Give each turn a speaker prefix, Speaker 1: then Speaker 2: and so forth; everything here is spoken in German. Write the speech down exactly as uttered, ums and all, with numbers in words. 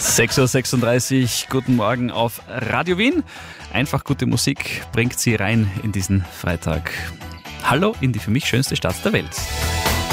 Speaker 1: sechs Uhr sechsunddreißig, guten Morgen auf Radio Wien. Einfach gute Musik bringt Sie rein in diesen Freitag. Hallo in die für mich schönste Stadt der Welt.